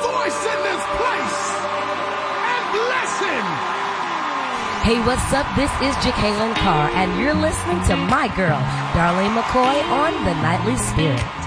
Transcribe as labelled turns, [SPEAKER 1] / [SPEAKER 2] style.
[SPEAKER 1] voice in this place and bless him.
[SPEAKER 2] Hey, what's up? This is Jacqueline Carr, and you're listening to my girl, Darlene McCoy, on The Nightly Spirit.